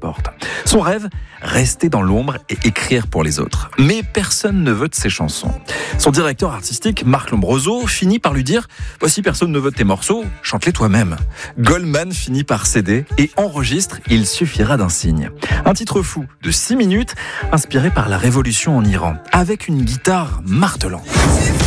porte. Son rêve, rester dans l'ombre et écrire pour les autres. Mais personne ne veut de ses chansons. Son directeur artistique, Marc Lombroso, finit par lui dire « Voici, personne ne veut de tes morceaux, chante-les toi-même ». Goldman finit par céder et enregistre « Il suffira d'un signe ». Un titre fou de 6 minutes, inspiré par la révolution en Iran, avec une guitare martelante.